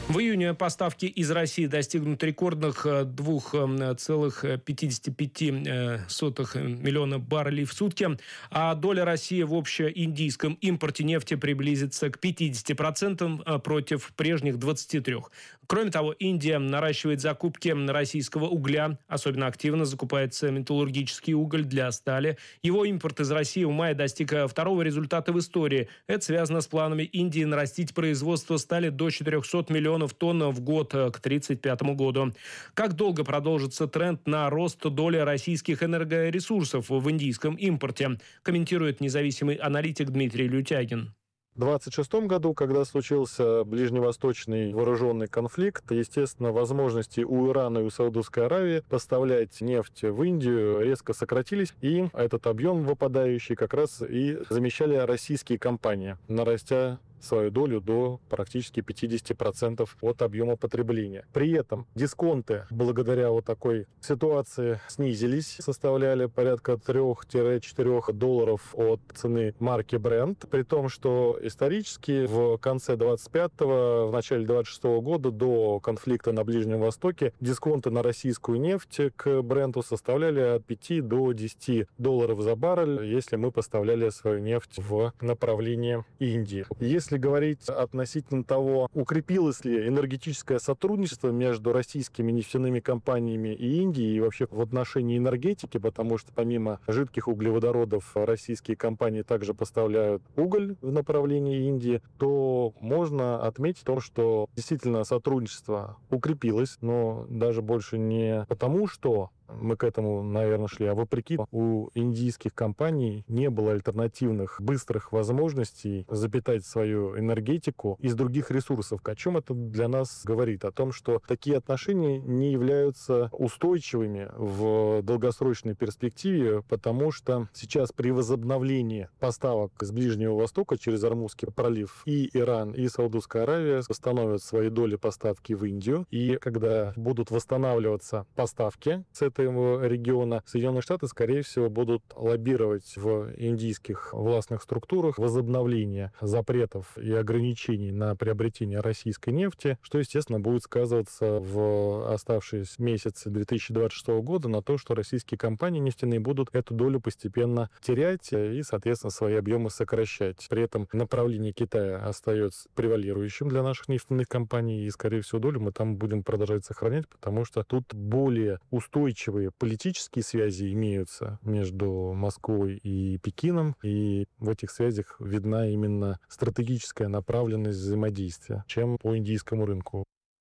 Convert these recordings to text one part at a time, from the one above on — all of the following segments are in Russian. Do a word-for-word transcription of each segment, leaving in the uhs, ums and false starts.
В июне поставки из России достигнут рекордных двух целых пятидесяти пяти сотых миллиона баррелей в сутки, а доля России в общеиндийском импорте нефти приблизится к пятидесяти процентам против прежних двадцати трёх процентов. Кроме того, Индия наращивает закупки российского угля, особенно активно закупается металлургический уголь для стали. Его импорт из России в мае достиг второго результата в истории. Это связано с планами Индии нарастить производство стали до четырехсот миллионов тонн в год к тридцать пятому году. Как долго продолжится тренд на рост доли российских энергоресурсов в индийском импорте, комментирует независимый аналитик Дмитрий Лютягин. В двадцать шестом году, когда случился ближневосточный вооруженный конфликт, естественно, возможности у Ирана и у Саудовской Аравии поставлять нефть в Индию резко сократились, и этот объем выпадающий как раз и замещали российские компании, нарастя свою долю до практически пятидесяти процентов от объема потребления. При этом дисконты благодаря вот такой ситуации снизились, составляли порядка трёх-четырёх долларов от цены марки Brent, при том, что исторически в конце двадцать пятого, в начале двадцать шестого года до конфликта на Ближнем Востоке дисконты на российскую нефть к Бренту составляли от пяти до десяти долларов за баррель, если мы поставляли свою нефть в направлении Индии. Если говорить относительно того, укрепилось ли энергетическое сотрудничество между российскими нефтяными компаниями и Индией, и вообще в отношении энергетики, потому что помимо жидких углеводородов российские компании также поставляют уголь в направлении Индии, то можно отметить то, что действительно сотрудничество укрепилось, но даже больше не потому, что мы к этому, наверное, шли, а вопреки у индийских компаний не было альтернативных быстрых возможностей запитать свою энергетику из других ресурсов. О чем это для нас говорит? О том, что такие отношения не являются устойчивыми в долгосрочной перспективе, потому что сейчас при возобновлении поставок с Ближнего Востока через Ормузский пролив и Иран, и Саудовская Аравия восстановят свои доли поставки в Индию. И когда будут восстанавливаться поставки с этой региона, Соединенные Штаты, скорее всего, будут лоббировать в индийских властных структурах возобновление запретов и ограничений на приобретение российской нефти, что, естественно, будет сказываться в оставшиеся месяцы две тысячи двадцать шестого года на то, что российские компании нефтяные будут эту долю постепенно терять и, соответственно, свои объемы сокращать. При этом направление Китая остается превалирующим для наших нефтяных компаний, и, скорее всего, долю мы там будем продолжать сохранять, потому что тут более устойчивые политические связи имеются между Москвой и Пекином, и в этих связях видна именно стратегическая направленность взаимодействия, чем по индийскому рынку.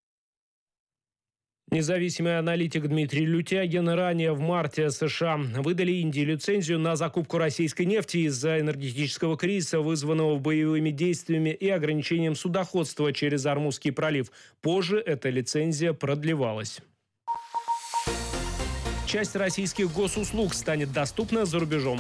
Независимый аналитик Дмитрий Лютягин. Ранее в марте США выдали Индии лицензию на закупку российской нефти из-за энергетического кризиса, вызванного боевыми действиями и ограничением судоходства через Ормузский пролив. Позже эта лицензия продлевалась. Часть российских госуслуг станет доступна за рубежом.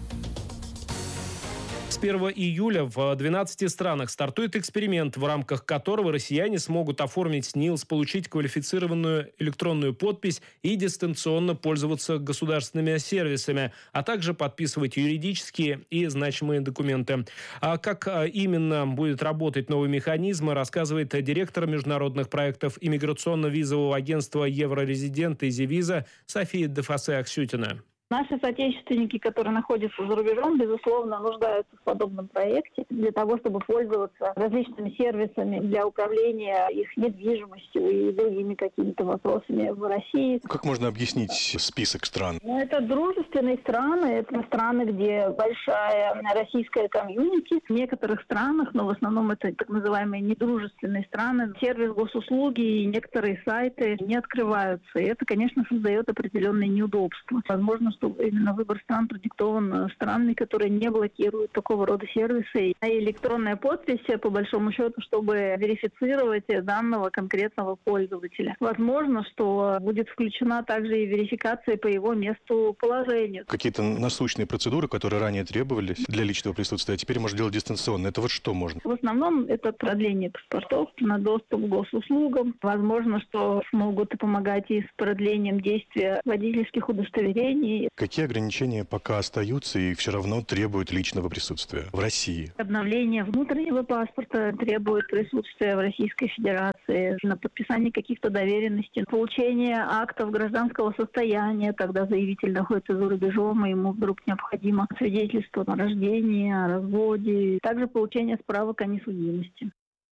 С первого июля в двенадцати странах стартует эксперимент, в рамках которого россияне смогут оформить СНИЛС, получить квалифицированную электронную подпись и дистанционно пользоваться государственными сервисами, а также подписывать юридические и значимые документы. А как именно будет работать новый механизм, рассказывает директор международных проектов иммиграционно-визового агентства «Еврорезидент» «Изивиза» София Дефасе-Аксютина. Наши соотечественники, которые находятся за рубежом, безусловно, нуждаются в подобном проекте для того, чтобы пользоваться различными сервисами для управления их недвижимостью и другими какими-то вопросами в России. Как можно объяснить список стран? Ну, это дружественные страны, это страны, где большая российская комьюнити. В некоторых странах, но в основном это так называемые недружественные страны, сервис госуслуги и некоторые сайты не открываются. И это, конечно, создает определенные неудобства. Возможно, что именно выбор стран продиктован странами, которые не блокируют такого рода сервисы. А электронная подпись, по большому счету, чтобы верифицировать данного конкретного пользователя. Возможно, что будет включена также и верификация по его месту положения. Какие-то насущные процедуры, которые ранее требовались для личного присутствия, а теперь можно делать дистанционно. Это вот что можно? В основном это продление паспортов на доступ к госуслугам. Возможно, что смогут помогать и с продлением действия водительских удостоверений, России. Какие ограничения пока остаются и все равно требуют личного присутствия в России? Обновление внутреннего паспорта требует присутствия в Российской Федерации, на подписание каких-то доверенностей, получение актов гражданского состояния, когда заявитель находится за рубежом, и ему вдруг необходимо свидетельство о рождении, о разводе, также получение справок о несудимости.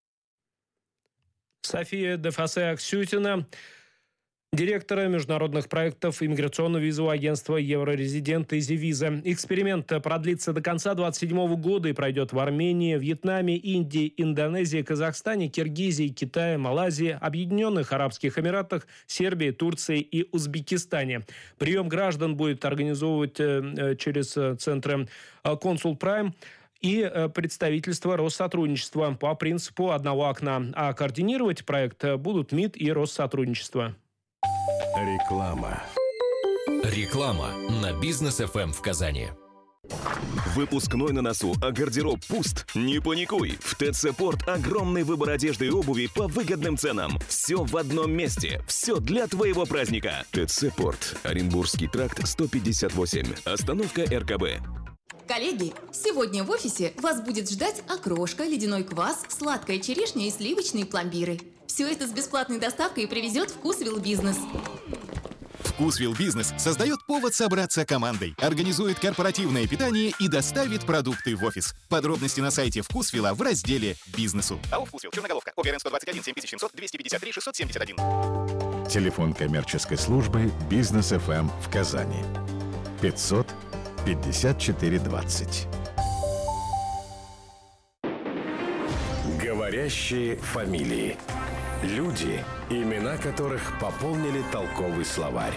София Дефасе-Аксютина, директора международных проектов иммиграционно-визового агентства «Еврорезидент» «Изивиза». Эксперимент продлится до конца двадцать седьмого года и пройдет в Армении, Вьетнаме, Индии, Индонезии, Казахстане, Киргизии, Китае, Малайзии, Объединенных Арабских Эмиратах, Сербии, Турции и Узбекистане. Прием граждан будет организовывать через центры «Консул Прайм» и представительство Россотрудничества по принципу одного окна. А координировать проект будут МИД и Россотрудничество. Реклама. Реклама на Бизнес эф эм в Казани. Выпускной на носу, а гардероб пуст? Не паникуй! В ТЦ Порт огромный выбор одежды и обуви по выгодным ценам. Все в одном месте. Все для твоего праздника. ТЦ Порт. Оренбургский тракт, сто пятьдесят восемь. Остановка эр ка бэ. Коллеги, сегодня в офисе вас будет ждать окрошка, ледяной квас, сладкая черешня и сливочные пломбиры. Все это с бесплатной доставкой привезет Вкусвилл Бизнес. Вкусвилл Бизнес создает повод собраться командой, организует корпоративное питание и доставит продукты в офис. Подробности на сайте Вкусвилла в разделе «Бизнесу». АО «Вкусвилл», Черноголовка, ОГРН сто двадцать один семь тысяч семьсот двести пятьдесят три шестьсот семьдесят один. Телефон коммерческой службы Бизнес эф эм в Казани. пятьсот пятьдесят четыре двадцать. Говорящие фамилии. Люди, имена которых пополнили толковый словарь.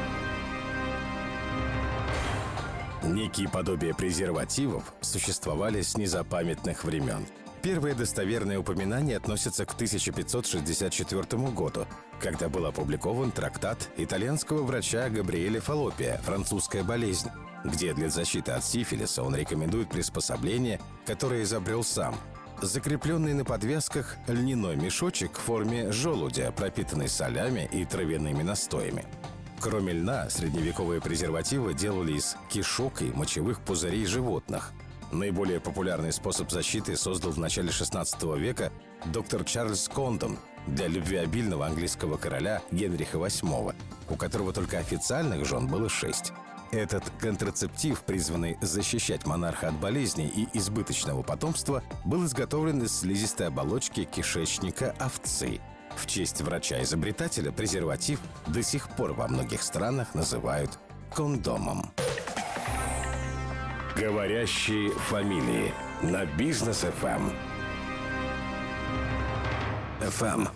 Некие подобия презервативов существовали с незапамятных времен. Первые достоверные упоминания относятся к тысяча пятьсот шестьдесят четвёртому году, когда был опубликован трактат итальянского врача Габриэля Фаллопия «Французская болезнь», где для защиты от сифилиса он рекомендует приспособление, которое изобрел сам. Закрепленный на подвязках льняной мешочек в форме желудя, пропитанный солями и травяными настоями. Кроме льна, средневековые презервативы делали из кишок и мочевых пузырей животных. Наиболее популярный способ защиты создал в начале шестнадцатого века доктор Чарльз Кондон для любвеобильного английского короля Генриха восьмого, у которого только официальных жен было шесть. Этот контрацептив, призванный защищать монарха от болезней и избыточного потомства, был изготовлен из слизистой оболочки кишечника овцы. В честь врача-изобретателя презерватив до сих пор во многих странах называют кондомом. Говорящие фамилии на Бизнес эф эм. эф эм.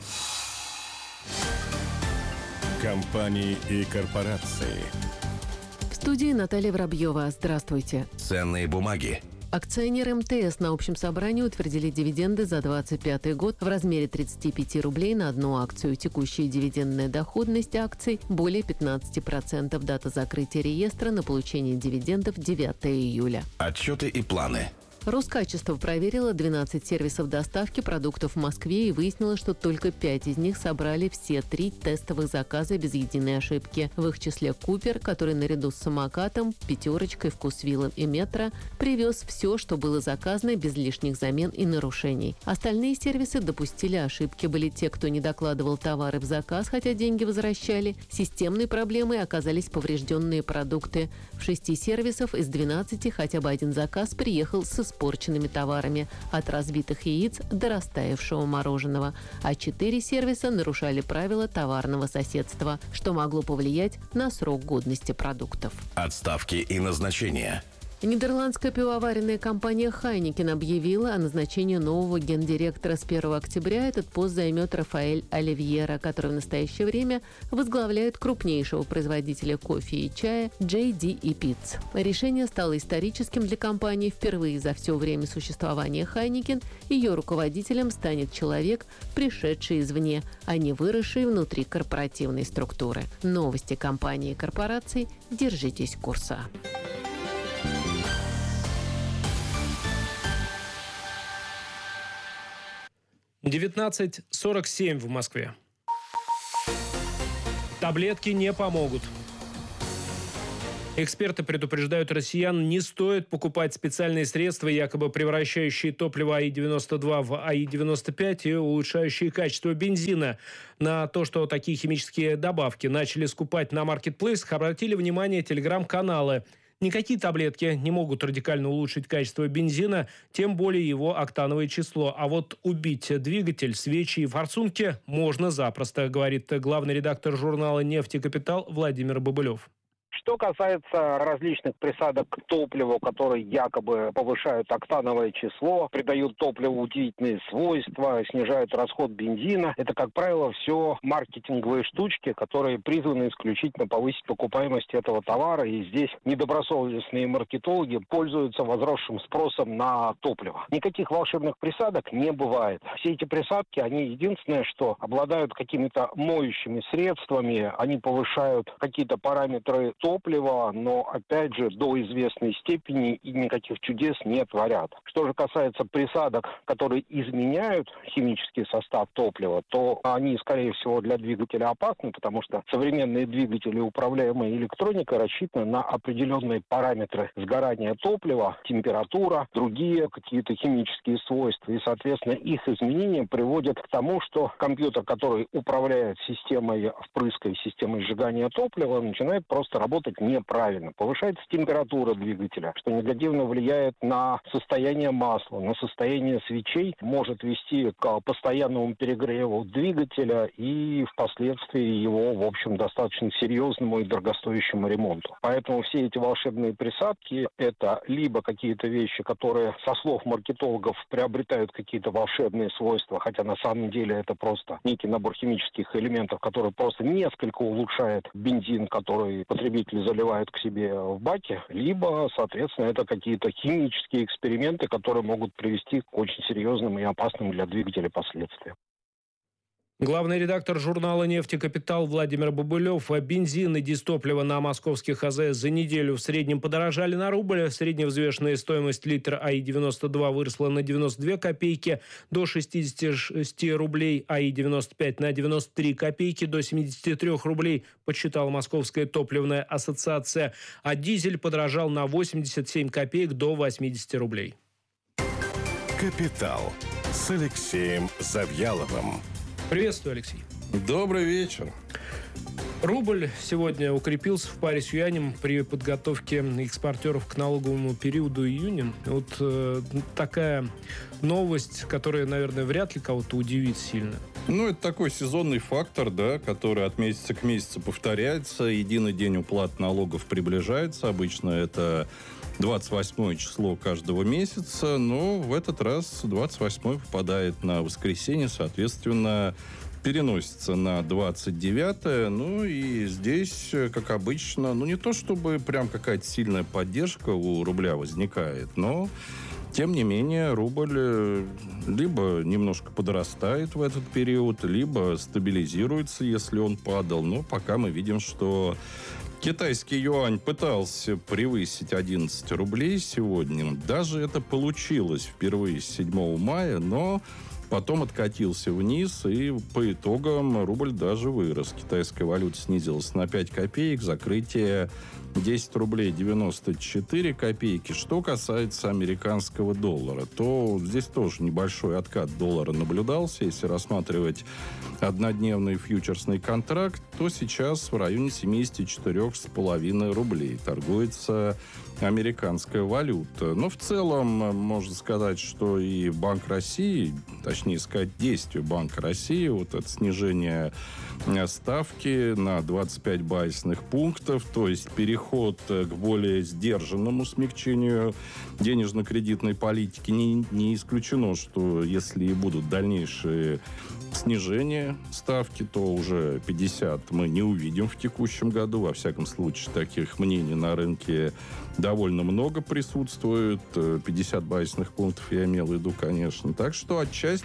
Компании и корпорации. В студии Наталья Воробьева. Здравствуйте. Ценные бумаги. Акционеры эм тэ эс на общем собрании утвердили дивиденды за двадцать пятый год в размере тридцать пять рублей на одну акцию. Текущая дивидендная доходность акций более пятнадцать процентов. Дата закрытия реестра на получение дивидендов девятого июля. Отчеты и планы. Роскачество проверило двенадцать сервисов доставки продуктов в Москве и выяснило, что только пять из них собрали все три тестовых заказа без единой ошибки. В их числе Купер, который наряду с Самокатом, Пятерочкой, Вкусвиллом и Метро привез все, что было заказано без лишних замен и нарушений. Остальные сервисы допустили ошибки. Были те, кто не докладывал товары в заказ, хотя деньги возвращали. Системной проблемой оказались поврежденные продукты. В шести сервисов из двенадцати хотя бы один заказ приехал с испорченными товарами, от разбитых яиц до растаявшего мороженого. А четыре сервиса нарушали правила товарного соседства, что могло повлиять на срок годности продуктов. Отставки и назначения. Нидерландская пивоваренная компания Heineken объявила о назначении нового гендиректора с первого октября. Этот пост займет Рафаэль Оливьера, который в настоящее время возглавляет крупнейшего производителя кофе и чая джей ди и Peet's. Решение стало историческим для компании. Впервые за все время существования Heineken ее руководителем станет человек, пришедший извне, а не выросший внутри корпоративной структуры. Новости компании и корпораций. Держитесь курса. девятнадцать сорок семь в Москве. Таблетки не помогут. Эксперты предупреждают россиян, не стоит покупать специальные средства, якобы превращающие топливо АИ девяносто два в АИ девяносто пять и улучшающие качество бензина. На то, что такие химические добавки начали скупать на маркетплейсах, обратили внимание телеграм-каналы. Никакие таблетки не могут радикально улучшить качество бензина, тем более его октановое число. А вот убить двигатель, свечи и форсунки можно запросто, говорит главный редактор журнала «Нефть и капитал» Владимир Бобылев. Что касается различных присадок к топливу, которые якобы повышают октановое число, придают топливу удивительные свойства, снижают расход бензина, это, как правило, все маркетинговые штучки, которые призваны исключительно повысить покупаемость этого товара. И здесь недобросовестные маркетологи пользуются возросшим спросом на топливо. Никаких волшебных присадок не бывает. Все эти присадки, они единственное, что обладают какими-то моющими средствами, они повышают какие-то параметры топлива, но, опять же, до известной степени и никаких чудес не творят. Что же касается присадок, которые изменяют химический состав топлива, то они, скорее всего, для двигателя опасны, потому что современные двигатели, управляемые электроникой, рассчитаны на определенные параметры сгорания топлива, температура, другие какие-то химические свойства. И, соответственно, их изменения приводят к тому, что компьютер, который управляет системой впрыска и системой сжигания топлива, начинает просто работать работать неправильно. Повышается температура двигателя, что негативно влияет на состояние масла, на состояние свечей, может вести к постоянному перегреву двигателя и впоследствии его, в общем, достаточно серьезному и дорогостоящему ремонту. Поэтому все эти волшебные присадки – это либо какие-то вещи, которые, со слов маркетологов, приобретают какие-то волшебные свойства, хотя на самом деле это просто некий набор химических элементов, который просто несколько улучшает бензин, который потребитель заливают к себе в баке, либо, соответственно, это какие-то химические эксперименты, которые могут привести к очень серьезным и опасным для двигателя последствиям. Главный редактор журнала «Нефть и капитал» Владимир Бобылев. Бензин и дизтопливо на московских АЗС за неделю в среднем подорожали на рубль. Средневзвешенная стоимость литра АИ девяносто два выросла на девяносто две копейки до шестидесяти шести рублей, АИ девяносто пять на девяносто три копейки до семидесяти трёх рублей, подсчитала Московская топливная ассоциация. А дизель подорожал на восемьдесят семь копеек до восьмидесяти рублей. «Капитал» с Алексеем Завьяловым. Приветствую, Алексей. Добрый вечер. Рубль сегодня укрепился в паре с юанем при подготовке экспортеров к налоговому периоду июня. Вот э, такая новость, которая, наверное, вряд ли кого-то удивит сильно. Ну, это такой сезонный фактор, да, который от месяца к месяцу повторяется. Единый день уплаты налогов приближается. Обычно это двадцать восьмое число каждого месяца, но в этот раз двадцать восьмое попадает на воскресенье, соответственно, переносится на двадцать девятое. Ну и здесь, как обычно, ну не то чтобы прям какая-то сильная поддержка у рубля возникает, но тем не менее рубль либо немножко подрастает в этот период, либо стабилизируется, если он падал. Но пока мы видим, что китайский юань пытался превысить одиннадцать рублей сегодня. Даже это получилось впервые с седьмого мая, но потом откатился вниз, и по итогам рубль даже вырос. Китайская валюта снизилась на пять копеек, закрытие десять рублей девяносто четыре копейки. Что касается американского доллара, то здесь тоже небольшой откат доллара наблюдался. Если рассматривать однодневный фьючерсный контракт, то сейчас в районе семьдесят четыре с половиной рублей торгуется американская валюта. Но в целом можно сказать, что и Банк России, точнее сказать, действие Банка России, вот это снижение ставки на двадцать пять базисных пунктов, то есть переход к более сдержанному смягчению денежно-кредитной политики, не, не исключено, что если и будут дальнейшие снижения ставки, то уже пятьдесят мы не увидим в текущем году. Во всяком случае, таких мнений на рынке довольно много присутствует. пятьдесят базисных пунктов я имел в виду, конечно. Так что отчасти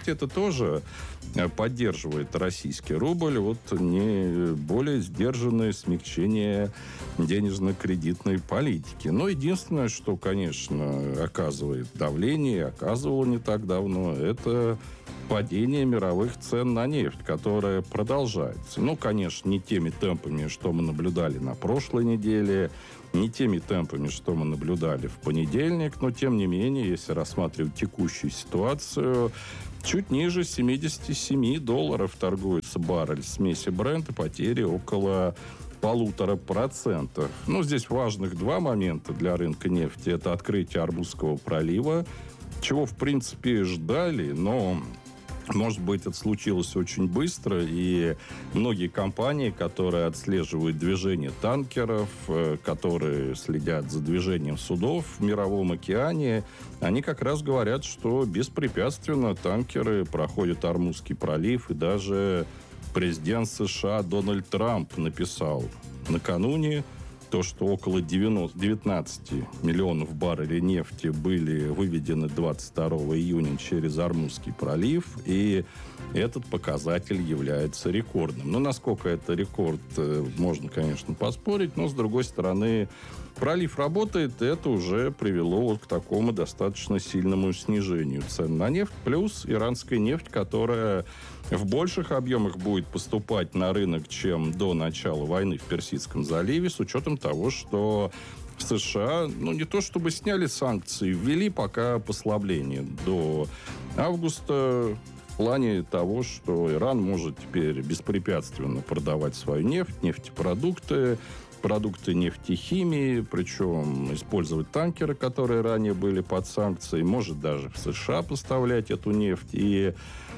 нефти, это тоже поддерживает российский рубль. Вот не более сдержанное смягчение денежно-кредитной политики. Но единственное, что, конечно, оказывает давление, оказывало не так давно, это падение мировых цен на нефть, которое продолжается. Ну, конечно, не теми темпами, что мы наблюдали на прошлой неделе, не теми темпами, что мы наблюдали в понедельник, но, тем не менее, если рассматривать текущую ситуацию, чуть ниже семьдесят семь долларов торгуется баррель смеси Brent, и потери около полутора процентов. Ну, здесь важных два момента для рынка нефти. Это открытие Ормузского пролива, чего, в принципе, ждали, но, может быть, это случилось очень быстро, и многие компании, которые отслеживают движение танкеров, которые следят за движением судов в Мировом океане, они как раз говорят, что беспрепятственно танкеры проходят Ормузский пролив, и даже президент США Дональд Трамп написал накануне то, что около девятнадцать миллионов баррелей нефти были выведены двадцать второго июня через Ормузский пролив, и этот показатель является рекордным. Но насколько это рекорд, можно, конечно, поспорить, но, с другой стороны, пролив работает, и это уже привело вот к такому достаточно сильному снижению цен на нефть, плюс иранская нефть, которая в больших объемах будет поступать на рынок, чем до начала войны в Персидском заливе, с учетом того, что в США, ну, не то чтобы сняли санкции, ввели пока послабление до августа, в плане того, что Иран может теперь беспрепятственно продавать свою нефть, нефтепродукты, продукты нефтехимии, причем использовать танкеры, которые ранее были под санкцией, может даже в США поставлять эту нефть и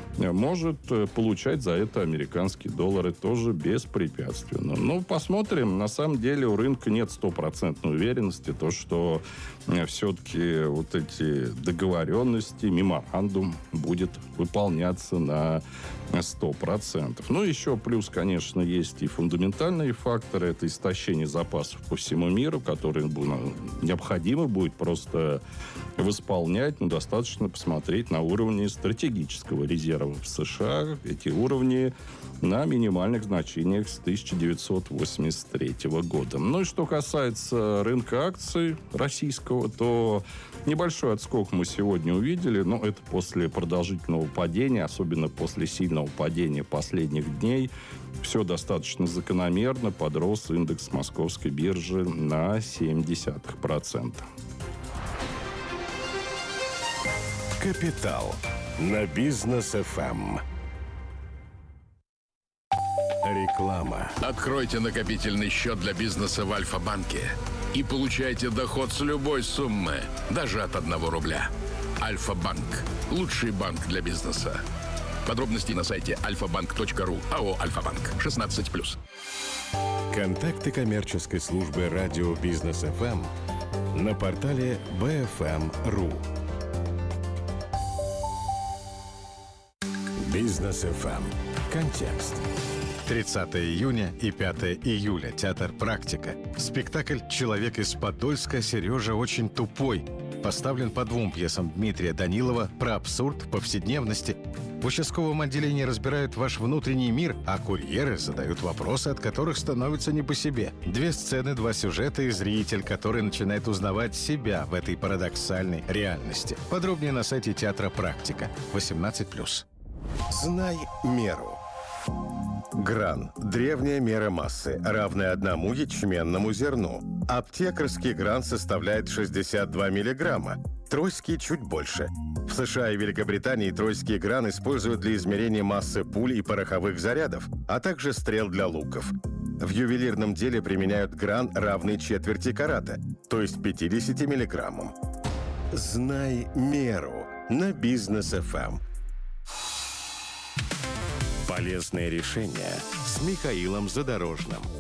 может получать за это американские доллары тоже беспрепятственно. Но посмотрим. На самом деле у рынка нет стопроцентной уверенности, то, что все-таки вот эти договоренности, меморандум будет выполняться на сто процентов. Ну, еще плюс, конечно, есть и фундаментальные факторы. Это истощение запасов по всему миру, которые необходимо будет просто восполнять. Но достаточно посмотреть на уровни стратегического резерва в США. Эти уровни на минимальных значениях с тысяча девятьсот восемьдесят третьего года. Ну и что касается рынка акций российского, то небольшой отскок мы сегодня увидели, но это после продолжительного падения, особенно после сильного падения последних дней. Все достаточно закономерно. Подрос индекс Московской биржи на семь десятых процента. Капитал на Бизнес эф эм. Реклама. Откройте накопительный счет для бизнеса в Альфа-банке и получайте доход с любой суммы, даже от одного рубля. Альфа-банк. Лучший банк для бизнеса. Подробности на сайте альфа банк точка ру. АО «Альфа-банк». шестнадцать плюс. Контакты коммерческой службы радио Бизнес эф эм на портале би эф эм точка ру. Бизнес эф эм. Контекст. тридцатого июня и пятого июля. Театр «Практика». Спектакль «Человек из Подольска. Сережа очень тупой» поставлен по двум пьесам Дмитрия Данилова про абсурд повседневности. В участковом отделении разбирают ваш внутренний мир, а курьеры задают вопросы, от которых становится не по себе. Две сцены, два сюжета и зритель, который начинает узнавать себя в этой парадоксальной реальности. Подробнее на сайте театра «Практика». восемнадцать плюс. Знай меру. Гран – древняя мера массы, равная одному ячменному зерну. Аптекарский гран составляет шестьдесят два миллиграмма, тройский чуть больше. В США и Великобритании тройский гран используют для измерения массы пуль и пороховых зарядов, а также стрел для луков. В ювелирном деле применяют гран, равный четверти карата, то есть пятидесяти миллиграммам. Знай меру на Бизнес эф эм. Полезные решения с Михаилом Задорожным.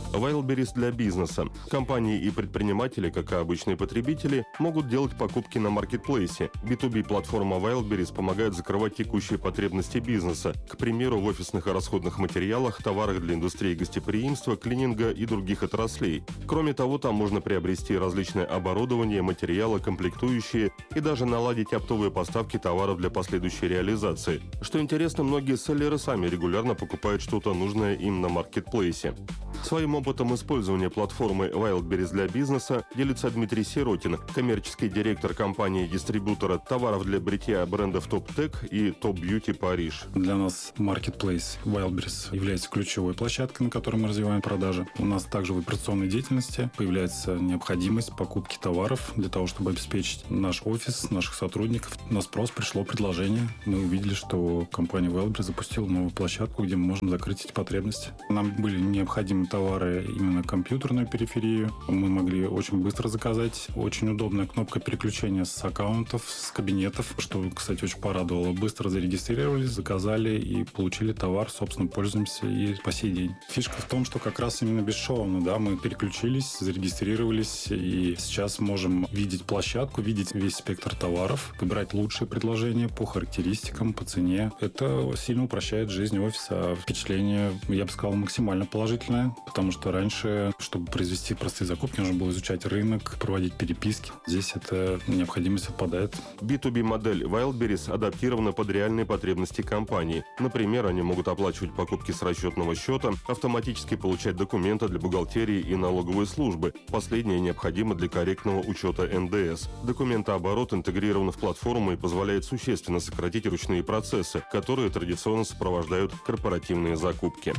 Wildberries для бизнеса. Компании и предприниматели, как и обычные потребители, могут делать покупки на маркетплейсе. би ту би-платформа Wildberries помогает закрывать текущие потребности бизнеса, к примеру, в офисных и расходных материалах, товарах для индустрии гостеприимства, клининга и других отраслей. Кроме того, там можно приобрести различное оборудование, материалы, комплектующие и даже наладить оптовые поставки товаров для последующей реализации. Что интересно, многие селлеры сами регулярно покупают что-то нужное им на маркетплейсе. Своим опытом использования платформы Wildberries для бизнеса делится Дмитрий Сиротин, коммерческий директор компании-дистрибьютора товаров для бритья брендов Top Tech и Top Beauty Париж. Для нас Marketplace Wildberries является ключевой площадкой, на которой мы развиваем продажи. У нас также в операционной деятельности появляется необходимость покупки товаров для того, чтобы обеспечить наш офис, наших сотрудников. На спрос пришло предложение. Мы увидели, что компания Wildberries запустила новую площадку, где мы можем закрыть эти потребности. Нам были необходимы товары именно компьютерную периферию. Мы могли очень быстро заказать. Очень удобная кнопка переключения с аккаунтов, с кабинетов, что, кстати, очень порадовало. Быстро зарегистрировались, заказали и получили товар, собственно, пользуемся и по сей день. Фишка в том, что как раз именно бесшовно, да, мы переключились, зарегистрировались и сейчас можем видеть площадку, видеть весь спектр товаров, выбирать лучшие предложения по характеристикам, по цене. Это сильно упрощает жизнь офиса. А впечатление, я бы сказал, максимально положительное, потому что раньше, чтобы произвести простые закупки, нужно было изучать рынок, проводить переписки. Здесь эта необходимость отпадает. би ту би-модель Wildberries адаптирована под реальные потребности компании. Например, они могут оплачивать покупки с расчетного счета, автоматически получать документы для бухгалтерии и налоговой службы. Последнее необходимо для корректного учета эн дэ эс. Документооборот интегрирован в платформу и позволяет существенно сократить ручные процессы, которые традиционно сопровождают корпоративные закупки.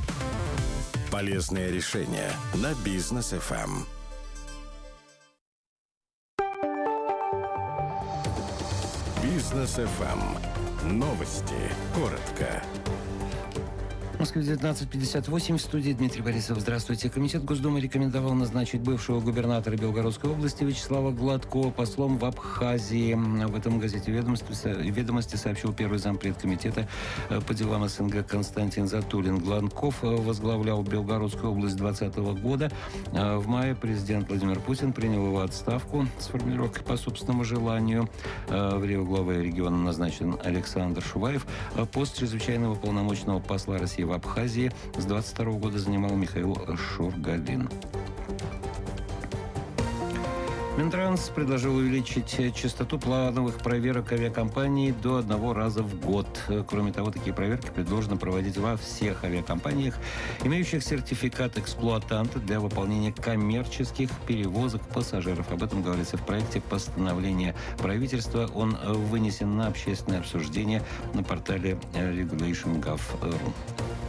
Полезное решение на Бизнес эф эм. Бизнес эф эм. Новости. Коротко. В Москве девятнадцать пятьдесят восемь. В студии Дмитрий Борисов. Здравствуйте. Комитет Госдумы рекомендовал назначить бывшего губернатора Белгородской области Вячеслава Гладко послом в Абхазии. Об этом в газете «Ведомости», «Ведомости» сообщил первый зампред комитета по делам эс эн гэ Константин Затулин. Гладков возглавлял Белгородскую область двадцатого года. В мае президент Владимир Путин принял его отставку с формулировкой «по собственному желанию». В рио главой региона назначен Александр Шуваев. Пост чрезвычайного полномочного посла России в Абхазии с двадцать второго года занимал Михаил Шургалин. Минтранс предложил увеличить частоту плановых проверок авиакомпаний до одного раза в год. Кроме того, такие проверки предложено проводить во всех авиакомпаниях, имеющих сертификат эксплуатанта для выполнения коммерческих перевозок пассажиров. Об этом говорится в проекте постановления правительства. Он вынесен на общественное обсуждение на портале регулейшн точка гав точка ру.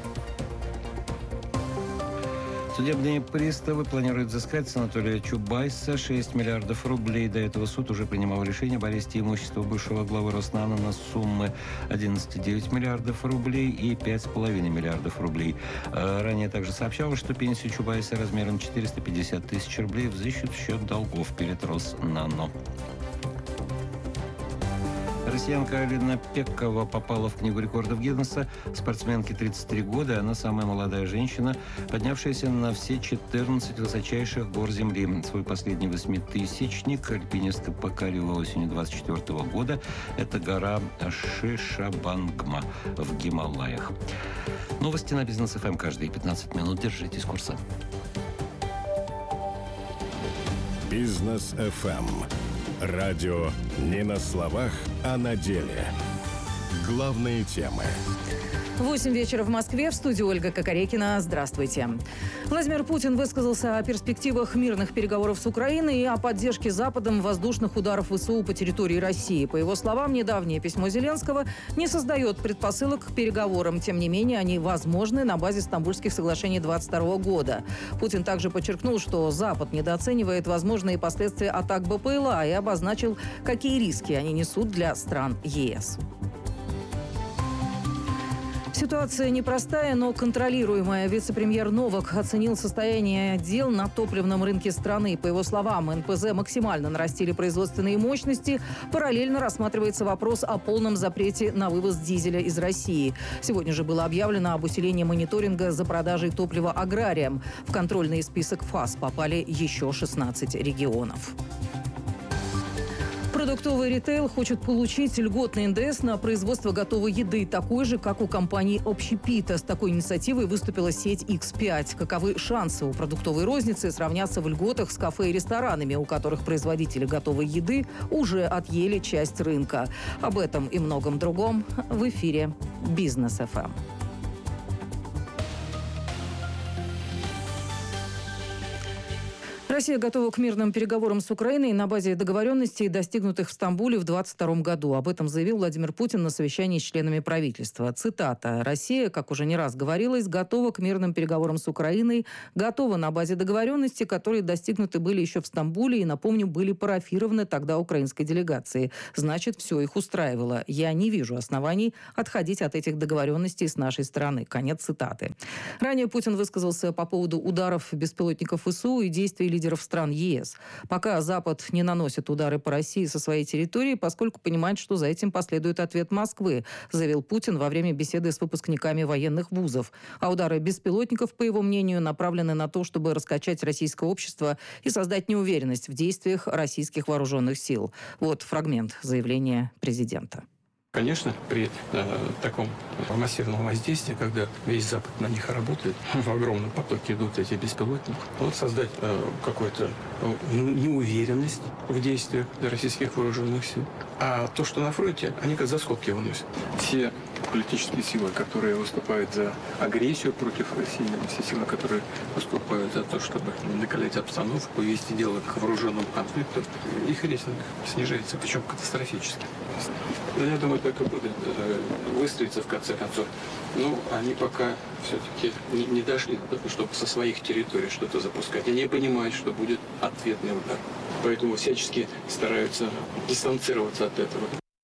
Судебные приставы планируют взыскать с Анатолия Чубайса шесть миллиардов рублей. До этого суд уже принимал решение об аресте имущества бывшего главы Роснана на суммы одиннадцать целых девять десятых миллиардов рублей и пять целых пять десятых миллиардов рублей. Ранее также сообщалось, что пенсию Чубайса размером четыреста пятьдесят тысяч рублей взыщут в счет долгов перед Роснано. Россиянка Алина Пеккова попала в Книгу рекордов Гиннесса. Спортсменке тридцать три года. Она самая молодая женщина, поднявшаяся на все четырнадцать высочайших гор Земли. Свой последний восьмитысячник альпинистка покорила осенью двадцать четвёртого года. Это гора Шишабангма в Гималаях. Новости на Бизнес эф эм каждые пятнадцать минут. Держитесь курса. Бизнес эф эм. Радио не на словах, а на деле. Главные темы. Восемь вечера в Москве. В студии Ольга Кокорекина. Здравствуйте. Владимир Путин высказался о перспективах мирных переговоров с Украиной и о поддержке Западом воздушных ударов вэ эс у по территории России. По его словам, недавнее письмо Зеленского не создает предпосылок к переговорам. Тем не менее, они возможны на базе Стамбульских соглашений двадцать второго года. Путин также подчеркнул, что Запад недооценивает возможные последствия атак бэ пэ эл а и обозначил, какие риски они несут для стран е эс. Ситуация непростая, но контролируемая. Вице-премьер Новак оценил состояние дел на топливном рынке страны. По его словам, эн пэ зэ максимально нарастили производственные мощности. Параллельно рассматривается вопрос о полном запрете на вывоз дизеля из России. Сегодня же было объявлено об усилении мониторинга за продажей топлива аграриям. В контрольный список ФАС попали еще шестнадцать регионов. Продуктовый ритейл хочет получить льготный эн дэ эс на производство готовой еды, такой же, как у компании «Общепита». С такой инициативой выступила сеть икс пять. Каковы шансы у продуктовой розницы сравняться в льготах с кафе и ресторанами, у которых производители готовой еды уже отъели часть рынка? Об этом и многом другом в эфире «Бизнес эф эм». Россия готова к мирным переговорам с Украиной на базе договоренностей, достигнутых в Стамбуле в двадцать втором году. Об этом заявил Владимир Путин на совещании с членами правительства. Цитата. «Россия, как уже не раз говорилось, готова к мирным переговорам с Украиной, готова на базе договоренностей, которые достигнуты были еще в Стамбуле и, напомню, были парафированы тогда украинской делегацией. Значит, все их устраивало. Я не вижу оснований отходить от этих договоренностей с нашей стороны». Конец цитаты. Ранее Путин высказался по поводу ударов беспилотников вэ эс у и действий лидеров стран е эс. Пока Запад не наносит удары по России со своей территории, поскольку понимает, что за этим последует ответ Москвы, заявил Путин во время беседы с выпускниками военных вузов. А удары беспилотников, по его мнению, направлены на то, чтобы раскачать российское общество и создать неуверенность в действиях российских вооруженных сил. Вот фрагмент заявления президента. Конечно, при э, таком массивном воздействии, когда весь Запад на них работает, в огромном потоке идут эти беспилотники, вот создать э, какую-то э, неуверенность в действиях российских вооруженных сил. А то, что на фронте, они как за скобки выносят. Все политические силы, которые выступают за агрессию против России, все силы, которые выступают за то, чтобы накалять обстановку, вести дело к вооруженному конфликту, их рейтинг снижается, причем катастрофически. Я думаю, так и будет выстроиться в конце концов. Но они пока все-таки не, не дошли до того, чтобы со своих территорий что-то запускать. Они понимают, что будет ответный удар. Поэтому всячески стараются дистанцироваться от этого.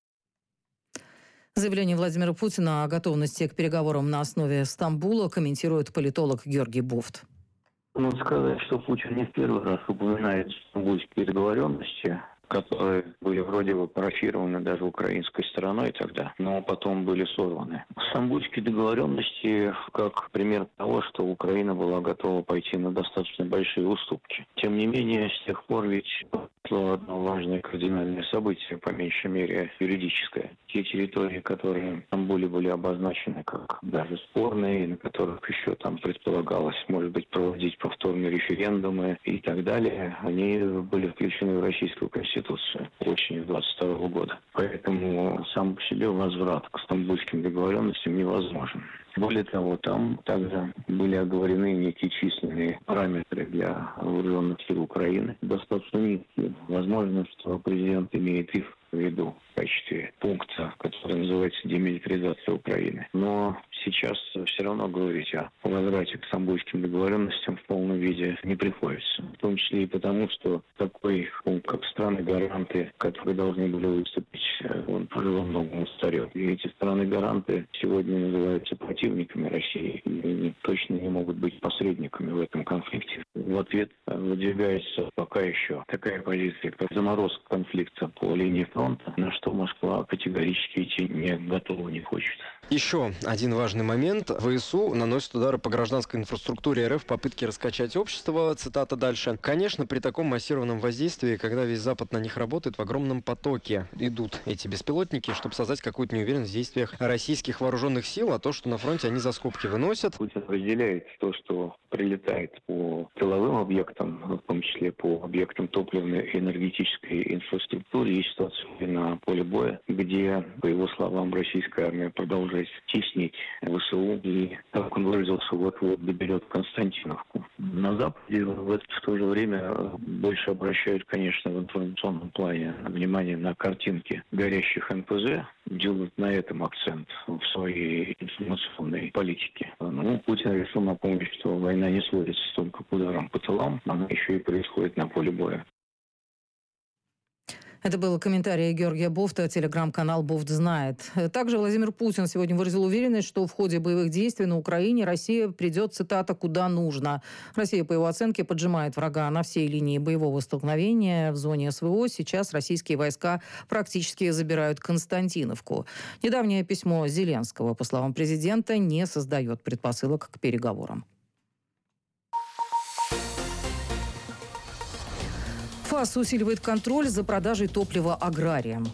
Заявление Владимира Путина о готовности к переговорам на основе Стамбула комментирует политолог Георгий Бофт. Надо сказать, что Путин не в первый раз упоминает стамбульские договоренности, которые были вроде бы парафированы даже украинской стороной тогда, но потом были сорваны. Стамбульские договоренности как пример того, что Украина была готова пойти на достаточно большие уступки. Тем не менее, с тех пор ведь произошло одно важное кардинальное событие, по меньшей мере юридическое. Те территории, которые в Стамбуле были обозначены как даже спорные, на которых еще там предполагалось, может быть, проводить повторные референдумы и так далее, они были включены в Российскую Конституцию осенью двадцать второго года. Поэтому сам по себе возврат к стамбульским договоренностям невозможен. Более того, там также были оговорены некие численные параметры для вооруженных сил Украины, достаточно низкие. Возможно, что президент имеет их в виду в качестве пункта, который называется демилитаризация Украины. Но сейчас все равно говорить о возврате к стамбульским договоренностям в полном виде не приходится. В том числе и потому, что такой пункт, как страны-гаранты, которые должны были выступить, он уже во многом устарел. И эти страны-гаранты сегодня называются противниками России и точно не могут быть посредниками в этом конфликте. В ответ выдвигается пока еще такая позиция, как заморозка конфликта по линии фронта, на что Москва категорически идти не готова, не хочет. Еще один важный момент. вэ эс у наносит удары по гражданской инфраструктуре эр эф в попытке раскачать общество. Цитата дальше. Конечно, при таком массированном воздействии, когда весь Запад на них работает, в огромном потоке идут эти беспилотники, чтобы создать какую-то неуверенность в действиях российских вооруженных сил, а то, что на фронте они за скобки выносят. Путин разделяет то, что прилетает по тыловым объектам, в том числе по объектам топливной и энергетической инфраструктуры. Есть ситуация на поле боя, где, по его словам, российская армия продолжает теснить вэ эс у, и, как он выразился, вот-вот доберет Константиновку. На Западе в это в то же время больше обращают, конечно, в информационном плане внимание на картинки горящих эн пэ зэ, делают на этом акцент в своей информационной политике. Ну, Путин решил напомнить, что война не сводится только к ударам по тылам, она еще и происходит на поле боя. Это был комментарий Георгия Бофта, телеграм-канал «Бофт знает». Также Владимир Путин сегодня выразил уверенность, что в ходе боевых действий на Украине Россия придет, цитата, «куда нужно». Россия, по его оценке, поджимает врага на всей линии боевого столкновения. В зоне СВО сейчас российские войска практически забирают Константиновку. Недавнее письмо Зеленского, по словам президента, не создает предпосылок к переговорам. ФАС усиливает контроль за продажей топлива аграриям.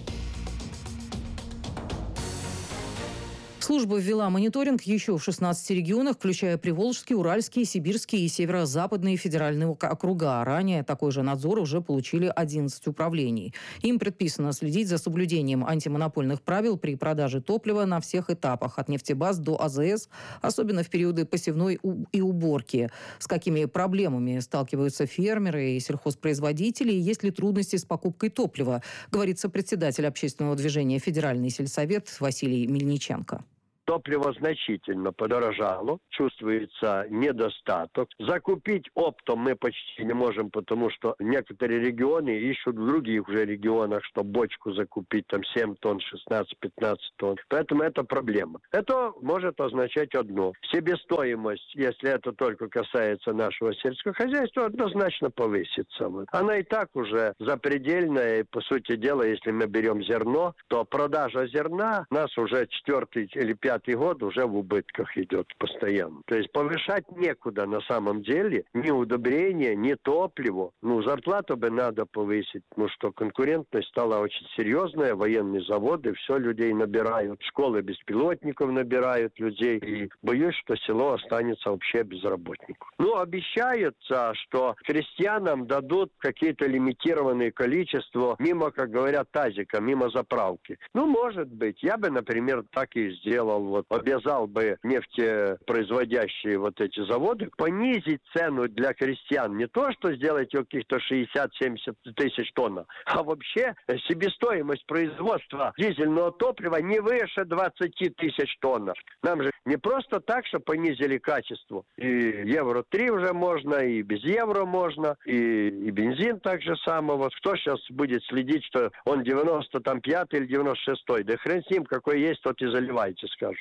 Служба ввела мониторинг еще в шестнадцати регионах, включая Приволжский, Уральский, Сибирский и Северо-Западные федеральные округа. Ранее такой же надзор уже получили одиннадцать управлений. Им предписано следить за соблюдением антимонопольных правил при продаже топлива на всех этапах, от нефтебаз до АЗС, особенно в периоды посевной и уборки. С какими проблемами сталкиваются фермеры и сельхозпроизводители, и есть ли трудности с покупкой топлива, говорит сопредседатель общественного движения «Федеральный сельсовет» Василий Мельниченко. Топливо значительно подорожало, чувствуется недостаток. Закупить оптом мы почти не можем, потому что некоторые регионы ищут в других уже регионах, чтобы бочку закупить, там семь тонн, шестнадцать-пятнадцать тонн. Поэтому это проблема. Это может означать одно. Себестоимость, если это только касается нашего сельского хозяйства, однозначно повысится. Она и так уже запредельная. И, по сути дела, если мы берем зерно, то продажа зерна у нас уже четвертый или пятый год уже в убытках идет постоянно. То есть повышать некуда на самом деле. Ни удобрения, ни топливо. Ну, зарплату бы надо повысить. Ну, что конкурентность стала очень серьезная. Военные заводы, все людей набирают. Школы беспилотников набирают людей. И боюсь, что село останется вообще без работников. Ну, обещается, что крестьянам дадут какие-то лимитированные количества мимо, как говорят, тазика, мимо заправки. Ну, может быть. Я бы, например, так и сделал. Вот, обязал бы нефтепроизводящие вот эти заводы понизить цену для крестьян. Не то, что сделать ее каких-то шестьдесят-семьдесят тысяч тонн, а вообще себестоимость производства дизельного топлива не выше двадцать тысяч тонн. Нам же не просто так, что понизили качество. И евро три уже можно, и без евро можно, и, и бензин так же самое. Вот кто сейчас будет следить, что он девяносто пятый или девяносто шестой? Да хрен с ним, какой есть, тот и заливайте, скажу.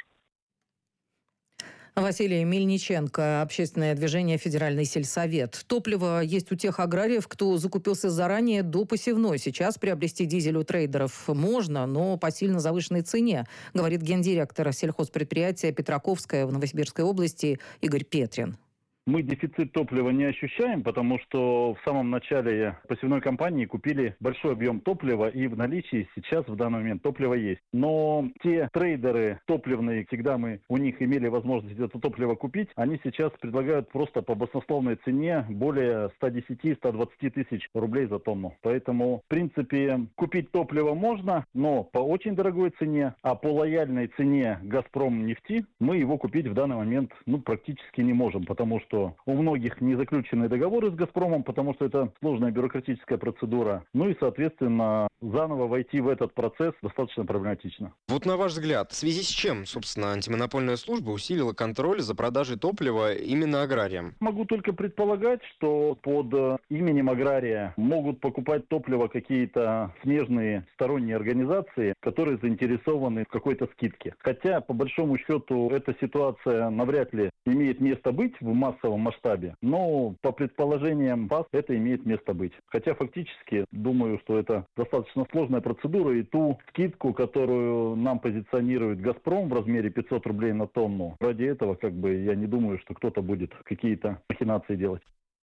Василий Мельниченко, общественное движение «Федеральный сельсовет». Топливо есть у тех аграриев, кто закупился заранее до посевной. Сейчас приобрести дизель у трейдеров можно, но по сильно завышенной цене, говорит гендиректор сельхозпредприятия «Петраковская» в Новосибирской области Игорь Петрин. Мы дефицит топлива не ощущаем, потому что в самом начале посевной кампании купили большой объем топлива, и в наличии сейчас в данный момент топливо есть. Но те трейдеры топливные, всегда мы у них имели возможность это топливо купить, они сейчас предлагают просто по баснословной цене более ста десяти - ста двадцати тысяч рублей за тонну. Поэтому, в принципе, купить топливо можно, но по очень дорогой цене, а по лояльной цене «Газпром» нефти мы его купить в данный момент ну, практически не можем, потому что у многих не заключены договоры с «Газпромом», потому что это сложная бюрократическая процедура. Ну и, соответственно, заново войти в этот процесс достаточно проблематично. Вот на ваш взгляд, в связи с чем, собственно, антимонопольная служба усилила контроль за продажей топлива именно аграриям? Могу только предполагать, что под именем агрария могут покупать топливо какие-то смежные сторонние организации, которые заинтересованы в какой-то скидке. Хотя, по большому счету, эта ситуация навряд ли имеет место быть в массовом масштабе, но по предположениям ФАС это имеет место быть. Хотя фактически думаю, что это достаточно сложная процедура, и ту скидку, которую нам позиционирует «Газпром» в размере пятьсот рублей на тонну, ради этого как бы я не думаю, что кто-то будет какие-то махинации делать.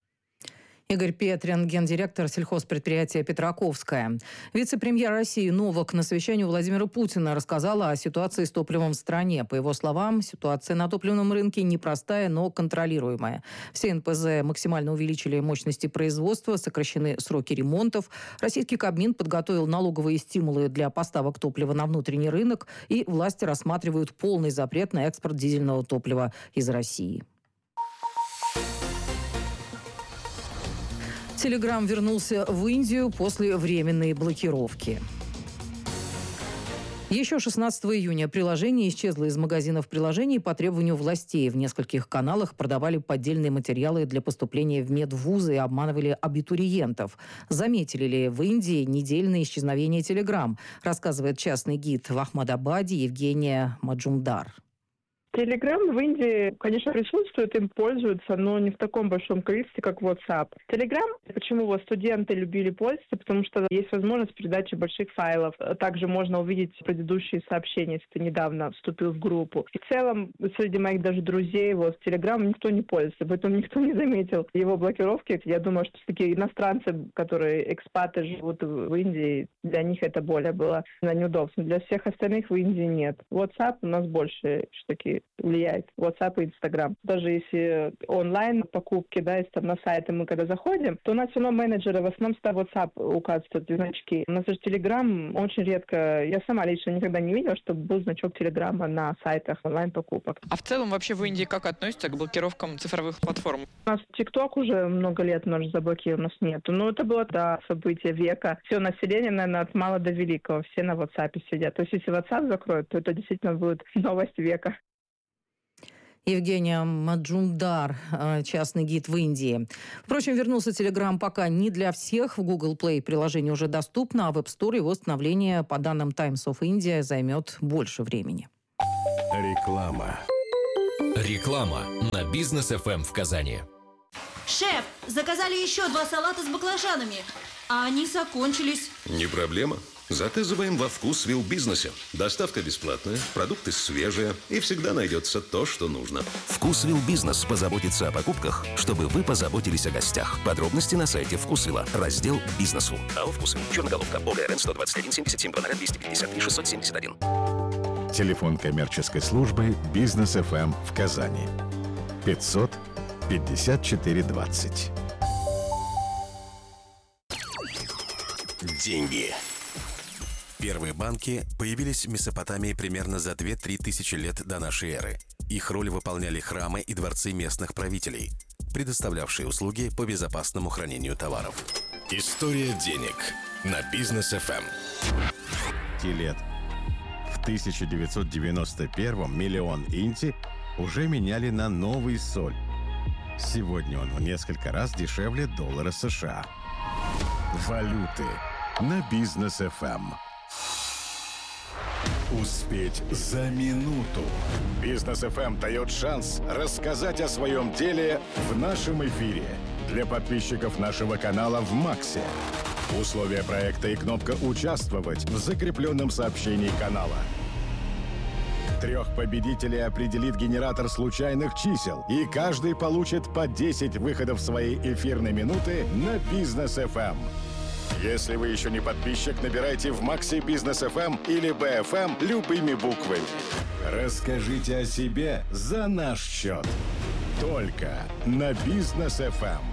Игорь Петрин, гендиректор сельхозпредприятия «Петраковская». Вице-премьер России Новак на совещании у Владимира Путина рассказала о ситуации с топливом в стране. По его словам, ситуация на топливном рынке непростая, но контролируемая. Все эн пэ зэ максимально увеличили мощности производства, сокращены сроки ремонтов. Российский Кабмин подготовил налоговые стимулы для поставок топлива на внутренний рынок, и власти рассматривают полный запрет на экспорт дизельного топлива из России. Телеграм вернулся в Индию после временной блокировки. Еще шестнадцатого июня приложение исчезло из магазинов приложений по требованию властей. В нескольких каналах продавали поддельные материалы для поступления в медвузы и обманывали абитуриентов. Заметили ли в Индии недельное исчезновение Telegram, рассказывает частный гид в Ахмадабаде Евгения Маджумдар. Телеграм в Индии, конечно, присутствует, им пользуются, но не в таком большом количестве, как WhatsApp. Телеграм, почему его студенты любили пользоваться, потому что есть возможность передачи больших файлов. Также можно увидеть предыдущие сообщения, если ты недавно вступил в группу. И в целом, среди моих даже друзей, вот, Телеграм никто не пользуется, поэтому никто не заметил его блокировки. Я думаю, что такие иностранцы, которые экспаты живут в Индии, для них это более было на неудобство. Для всех остальных в Индии нет. WhatsApp у нас больше такие влияет, WhatsApp и Instagram. Даже если онлайн покупки, да, если там на сайты мы когда заходим, то у нас все равно менеджеры в основном всегда WhatsApp указывают значки. У нас же Telegram очень редко, я сама лично никогда не видела, чтобы был значок Телеграма на сайтах онлайн-покупок. А в целом вообще в Индии как относятся к блокировкам цифровых платформ? У нас TikTok уже много лет наш заблокирован, у нас нету. Но это было, да, событие века. Все население, наверное, от мала до великого, все на WhatsApp сидят. То есть если WhatsApp закроют, то это действительно будет новость века. Евгения Маджумдар, частный гид в Индии. Впрочем, вернулся Telegram пока не для всех. В Google Play приложение уже доступно, а в App Store его установление, по данным Times of India, займет больше времени. Реклама. Реклама на Бизнес эф эм в Казани. Шеф, заказали еще два салата с баклажанами, а они закончились. Не проблема. Заказываем во Вкусвилл Бизнесе. Доставка бесплатная, продукты свежие и всегда найдется то, что нужно. Вкусвилл Бизнес позаботится о покупках, чтобы вы позаботились о гостях. Подробности на сайте Вкусвилла. Раздел «Бизнесу». АО «Вкусвилл». Черноголовка. ОГРН сто двадцать один семьдесят семь двести двести пятьдесят три шестьсот семьдесят один. Телефон коммерческой службы Бизнес эф эм в Казани. пятьсот пятьдесят четыре двадцать. Деньги. Первые банки появились в Месопотамии примерно за две-три тысячи лет до нашей эры. Их роль выполняли храмы и дворцы местных правителей, предоставлявшие услуги по безопасному хранению товаров. История денег на Бизнес эф эм. Лет. В тысяча девятьсот девяносто первом миллион инти уже меняли на новый соль. Сегодня он в несколько раз дешевле доллара США. Валюты на Бизнес эф эм. Успеть за минуту. Бизнес эф эм дает шанс рассказать о своем деле в нашем эфире. Для подписчиков нашего канала в Максе. Условия проекта и кнопка «Участвовать» в закрепленном сообщении канала. Трех победителей определит генератор случайных чисел, и каждый получит по десять выходов своей эфирной минуты на Бизнес эф эм. Если вы еще не подписчик, набирайте в Максе Бизнес эф эм или би эф эм любыми буквами. Расскажите о себе за наш счет. Только на Бизнес эф эм.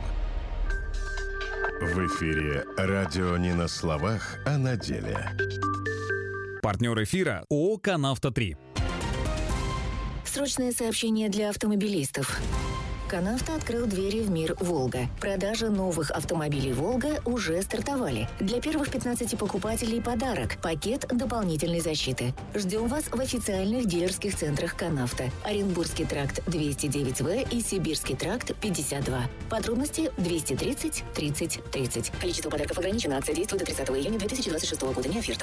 В эфире радио не на словах, а на деле. Партнер эфира ООО «Канавто три». Срочное сообщение для автомобилистов. Канавто открыл двери в мир «Волга». Продажа новых автомобилей «Волга» уже стартовали. Для первых пятнадцати покупателей подарок – пакет дополнительной защиты. Ждем вас в официальных дилерских центрах «Канавто». Оренбургский тракт двести девять вэ и Сибирский тракт пятьдесят два. Подробности двести тридцать тридцать тридцать. Количество подарков ограничено. Акция действует до тридцатого июня две тысячи двадцать шестого года. Не оферта.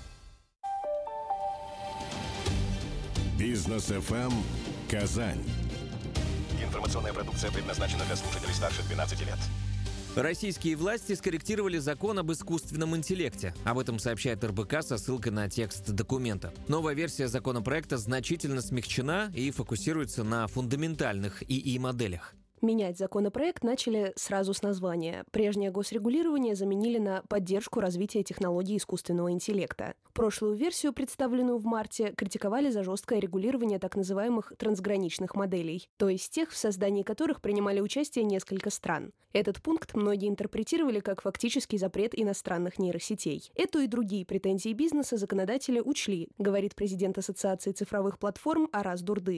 Бизнес эф эм Казань. Информационная продукция предназначена для слушателей старше двенадцати лет. Российские власти скорректировали закон об искусственном интеллекте. Об этом сообщает эр бэ ка со ссылкой на текст документа. Новая версия законопроекта значительно смягчена и фокусируется на фундаментальных и и моделях. Менять законопроект начали сразу с названия. Прежнее госрегулирование заменили на поддержку развития технологий искусственного интеллекта. Прошлую версию, представленную в марте, критиковали за жесткое регулирование так называемых трансграничных моделей, то есть тех, в создании которых принимали участие несколько стран. Этот пункт многие интерпретировали как фактический запрет иностранных нейросетей. Эту и другие претензии бизнеса законодатели учли, говорит президент Ассоциации цифровых платформ Араз Дурдыев.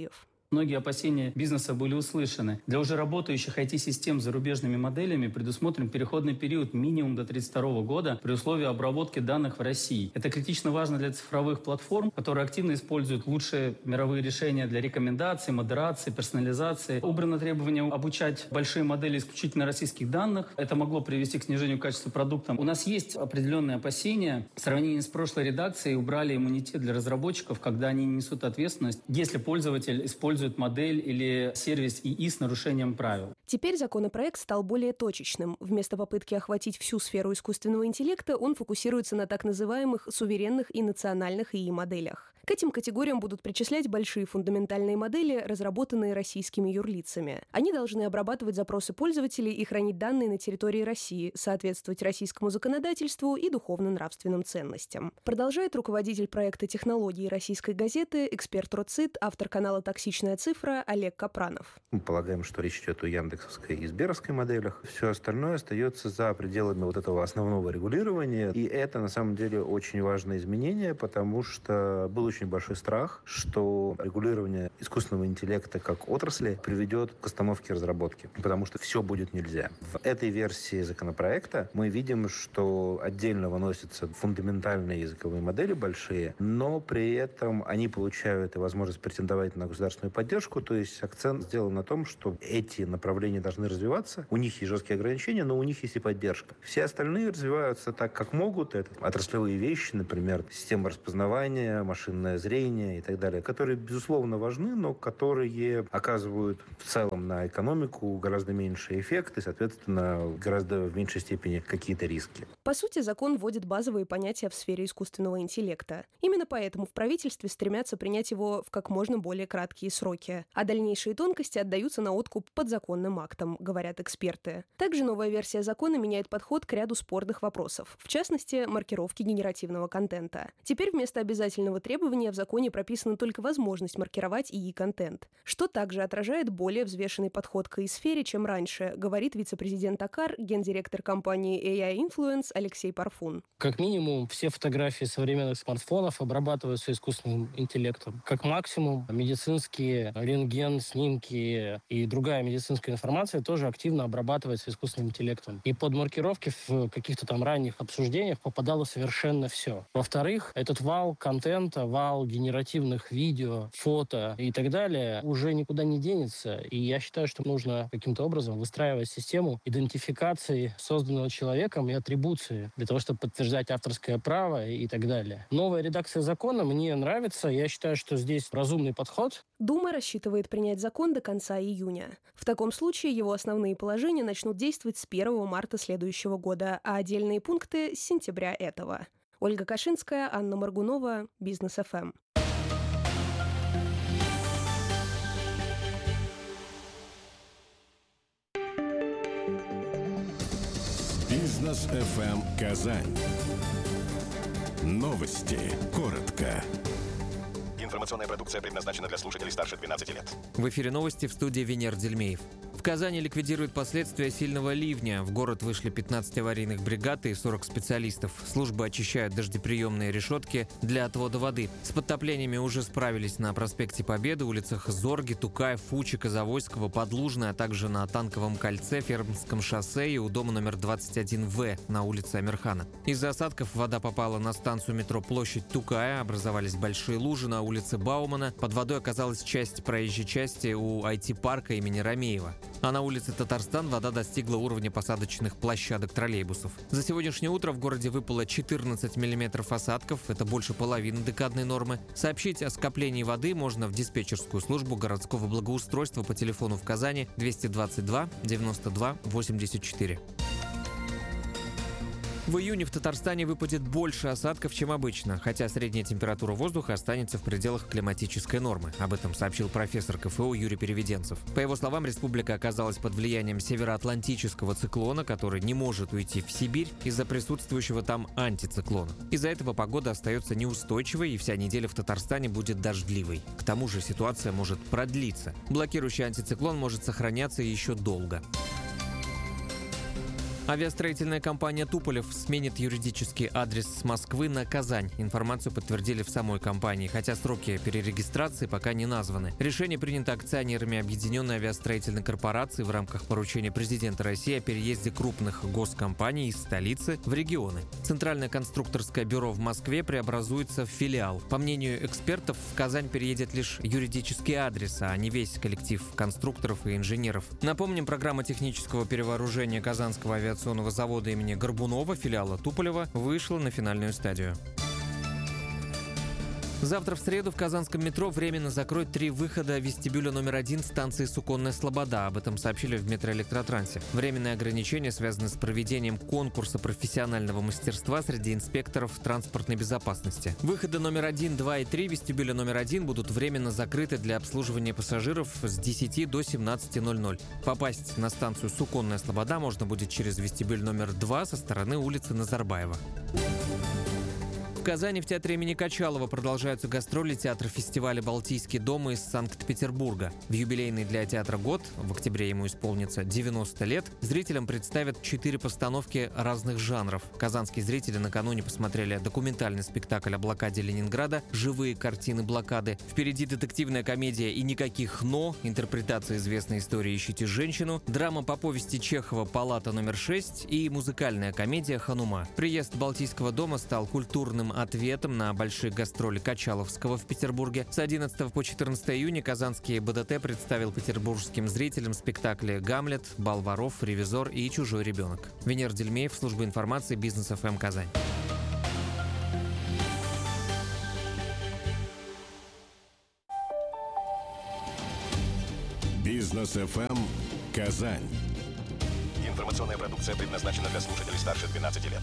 Многие опасения бизнеса были услышаны. Для уже работающих ай ти-систем с зарубежными моделями предусмотрен переходный период минимум до тридцать второго года при условии обработки данных в России. Это критично важно для цифровых платформ, которые активно используют лучшие мировые решения для рекомендаций, модерации, персонализации. Убрано требование обучать большие модели исключительно российских данных. Это могло привести к снижению качества продукта. У нас есть определенные опасения. В сравнении с прошлой редакцией убрали иммунитет для разработчиков, когда они несут ответственность, если пользователь использует модель или сервис ИИ с нарушением правил. Теперь законопроект стал более точечным. Вместо попытки охватить всю сферу искусственного интеллекта, он фокусируется на так называемых суверенных и национальных ИИ-моделях. К этим категориям будут причислять большие фундаментальные модели, разработанные российскими юрлицами. Они должны обрабатывать запросы пользователей и хранить данные на территории России, соответствовать российскому законодательству и духовно-нравственным ценностям. Продолжает руководитель проекта технологии российской газеты, эксперт РОЦИТ, автор канала «Токсичная цифра» Олег Капранов. Мы полагаем, что речь идет о яндексовской и сберовской моделях. Все остальное остается за пределами вот этого основного регулирования. И это, на самом деле, очень важное изменение, потому что был очень большой страх, что регулирование искусственного интеллекта как отрасли приведет к остановке разработки, потому что все будет нельзя. В этой версии законопроекта мы видим, что отдельно выносятся фундаментальные языковые модели большие, но при этом они получают и возможность претендовать на государственную поддержку, то есть акцент сделан на том, что эти направления должны развиваться, у них есть жесткие ограничения, но у них есть и поддержка. Все остальные развиваются так, как могут. Это отраслевые вещи, например, система распознавания, машинное зрение и так далее, которые, безусловно, важны, но которые оказывают в целом на экономику гораздо меньший эффект и, соответственно, гораздо в меньшей степени какие-то риски. По сути, закон вводит базовые понятия в сфере искусственного интеллекта. Именно поэтому в правительстве стремятся принять его в как можно более краткие сроки. А дальнейшие тонкости отдаются на откуп подзаконным актам, говорят эксперты. Также новая версия закона меняет подход к ряду спорных вопросов, в частности, маркировки генеративного контента. Теперь вместо обязательного требования в законе прописана только возможность маркировать ИИ-контент, что также отражает более взвешенный подход к ИИ-сфере, чем раньше, говорит вице-президент АКАР, гендиректор компании эй ай Influence Алексей Парфун. Как минимум, все фотографии современных смартфонов обрабатываются искусственным интеллектом. Как максимум, медицинские рентген, снимки и другая медицинская информация тоже активно обрабатывается искусственным интеллектом. И под маркировки в каких-то там ранних обсуждениях попадало совершенно все. Во-вторых, этот вал контента, вал генеративных видео, фото и так далее уже никуда не денется. И я считаю, что нужно каким-то образом выстраивать систему идентификации созданного человеком и атрибуции для того, чтобы подтверждать авторское право и так далее. Новая редакция закона мне нравится. Я считаю, что здесь разумный подход. Дума рассчитывает принять закон до конца июня. В таком случае его основные положения начнут действовать с первого марта следующего года, а отдельные пункты — с сентября этого. Ольга Кашинская, Анна Моргунова, Бизнес эф эм. Бизнес эф эм Казань. Новости. Коротко. Информационная продукция предназначена для слушателей старше двенадцати лет. В эфире новости, в студии Венер Дельмеев. В Казани ликвидируют последствия сильного ливня. В город вышли пятнадцать аварийных бригад и сорок специалистов. Службы очищают дождеприемные решетки для отвода воды. С подтоплениями уже справились на проспекте Победы, улицах Зорги, Тукаев, Фучика, Завойского, Подлужной, а также на Танковом кольце, Фермском шоссе и у дома номер двадцать один вэ на улице Амирхана. Из-за осадков вода попала на станцию метро Площадь Тукая, образовались большие лужи на улице Баумана. Под водой оказалась часть проезжей части у ай ти-парка имени Ромеева. А на улице Татарстан вода достигла уровня посадочных площадок троллейбусов. За сегодняшнее утро в городе выпало четырнадцать миллиметров осадков, это больше половины декадной нормы. Сообщить о скоплении воды можно в диспетчерскую службу городского благоустройства по телефону в Казани двести двадцать два девяносто два восемьдесят четыре. В июне в Татарстане выпадет больше осадков, чем обычно, хотя средняя температура воздуха останется в пределах климатической нормы. Об этом сообщил профессор ка эф у Юрий Переведенцев. По его словам, республика оказалась под влиянием североатлантического циклона, который не может уйти в Сибирь из-за присутствующего там антициклона. Из-за этого погода остается неустойчивой, и вся неделя в Татарстане будет дождливой. К тому же ситуация может продлиться. Блокирующий антициклон может сохраняться еще долго. Авиастроительная компания «Туполев» сменит юридический адрес с Москвы на Казань. Информацию подтвердили в самой компании, хотя сроки перерегистрации пока не названы. Решение принято акционерами Объединенной авиастроительной корпорации в рамках поручения президента России о переезде крупных госкомпаний из столицы в регионы. Центральное конструкторское бюро в Москве преобразуется в филиал. По мнению экспертов, в Казань переедет лишь юридический адрес, а не весь коллектив конструкторов и инженеров. Напомним, программа технического перевооружения Казанского авиационного завода имени Горбунова, филиала Туполева, вышла на финальную стадию. Завтра в среду в казанском метро временно закроют три выхода вестибюля номер один станции Суконная Слобода. Об этом сообщили в метроэлектротрансе. Временные ограничения связаны с проведением конкурса профессионального мастерства среди инспекторов транспортной безопасности. Выходы номер один, два и три вестибюля номер один будут временно закрыты для обслуживания пассажиров с десяти до семнадцати ноль-ноль. Попасть на станцию Суконная Слобода можно будет через вестибюль номер два со стороны улицы Назарбаева. В Казани в театре имени Качалова продолжаются гастроли театра-фестиваля «Балтийский дом» из Санкт-Петербурга. В юбилейный для театра год, в октябре ему исполнится девяносто лет, зрителям представят четыре постановки разных жанров. Казанские зрители накануне посмотрели документальный спектакль о блокаде Ленинграда «Живые картины блокады». Впереди детективная комедия «И никаких «но», интерпретация известной истории «Ищите женщину», драма по повести Чехова «Палата номер шесть» и музыкальная комедия «Ханума». Приезд Балтийского дома стал культурным ответом на большие гастроли Качаловского в Петербурге. С одиннадцатого по четырнадцатое июня казанский БДТ представил петербургским зрителям спектакли «Гамлет», «Бал воров», «Ревизор» и «Чужой ребенок». Венер Дельмеев, служба информации «Бизнес ФМ Казань». Бизнес ФМ Казань. Информационная продукция предназначена для слушателей старше двенадцати лет.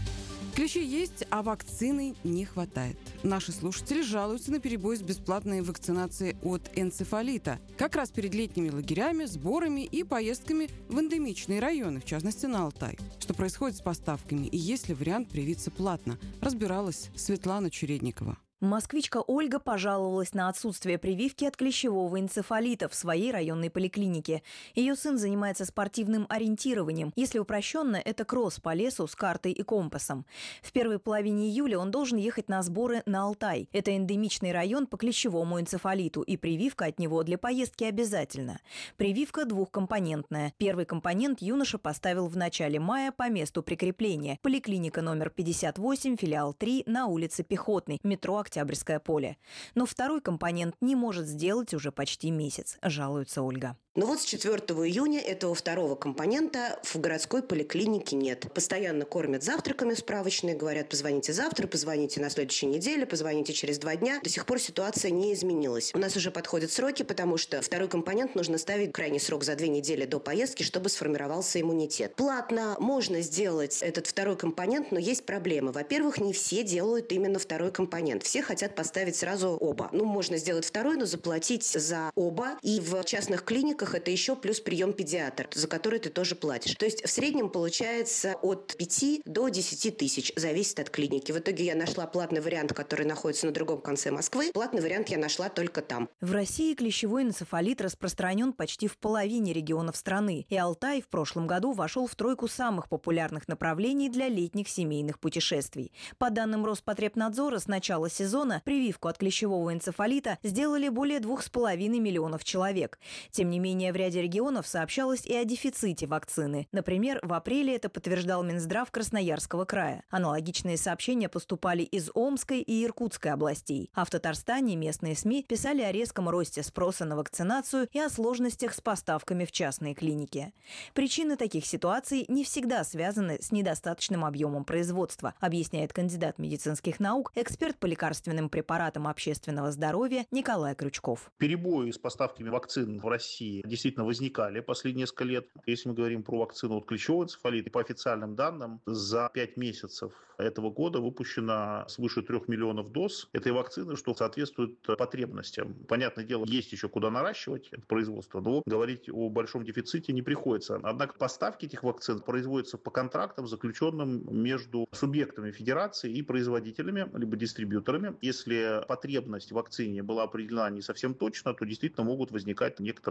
Ключи есть, а вакцины не хватает. Наши слушатели жалуются на перебой с бесплатной вакцинацией от энцефалита. Как раз перед летними лагерями, сборами и поездками в эндемичные районы, в частности на Алтай. Что происходит с поставками и есть ли вариант привиться платно, разбиралась Светлана Чередникова. Москвичка Ольга пожаловалась на отсутствие прививки от клещевого энцефалита в своей районной поликлинике. Ее сын занимается спортивным ориентированием. Если упрощенно, это кросс по лесу с картой и компасом. В первой половине июля он должен ехать на сборы на Алтай. Это эндемичный район по клещевому энцефалиту, и прививка от него для поездки обязательна. Прививка двухкомпонентная. Первый компонент юноша поставил в начале мая по месту прикрепления. Поликлиника номер пятьдесят восемь, филиал три, на улице Пехотной, метро Октябрьское поле. Но второй компонент не может сделать уже почти месяц, жалуется Ольга. Но вот с четвёртого июня этого второго компонента в городской поликлинике нет. Постоянно кормят завтраками в справочной, говорят, позвоните завтра, позвоните на следующей неделе, позвоните через два дня. До сих пор ситуация не изменилась. У нас уже подходят сроки, потому что второй компонент нужно ставить крайний срок за две недели до поездки, чтобы сформировался иммунитет. Платно можно сделать этот второй компонент, но есть проблемы. Во-первых, не все делают именно второй компонент. Все хотят поставить сразу оба. Ну, можно сделать второй, но заплатить за оба. И в частных клиниках это еще плюс прием педиатра, за который ты тоже платишь. То есть в среднем получается от пяти до десяти тысяч, зависит от клиники. В итоге я нашла платный вариант, который находится на другом конце Москвы. Платный вариант я нашла только там. В России клещевой энцефалит распространен почти в половине регионов страны. И Алтай в прошлом году вошел в тройку самых популярных направлений для летних семейных путешествий. По данным Роспотребнадзора, с начала сезона прививку от клещевого энцефалита сделали более двух с половиной миллионов человек. Тем не менее, в ряде регионов сообщалось и о дефиците вакцины. Например, в апреле это подтверждал Минздрав Красноярского края. Аналогичные сообщения поступали из Омской и Иркутской областей. А в Татарстане местные СМИ писали о резком росте спроса на вакцинацию и о сложностях с поставками в частные клиники. Причины таких ситуаций не всегда связаны с недостаточным объемом производства, объясняет кандидат медицинских наук, эксперт по лекарственным препаратам общественного здоровья Николай Крючков. Перебои с поставками вакцин в России действительно возникали последние несколько лет. Если мы говорим про вакцину от клещевого энцефалита, по официальным данным, за пять месяцев этого года выпущено свыше трех миллионов доз этой вакцины, что соответствует потребностям. Понятное дело, есть еще куда наращивать это производство, но говорить о большом дефиците не приходится. Однако поставки этих вакцин производятся по контрактам, заключенным между субъектами федерации и производителями, либо дистрибьюторами. Если потребность в вакцине была определена не совсем точно, то действительно могут возникать некоторые недостатки